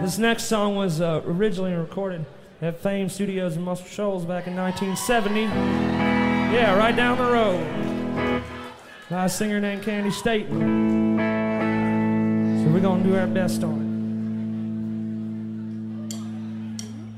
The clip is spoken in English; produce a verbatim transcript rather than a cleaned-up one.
This next song was uh, originally recorded at Fame Studios in Muscle Shoals back in nineteen seventy. Yeah, right down the road. By a singer named Candy Staten. So we're gonna do our best on it.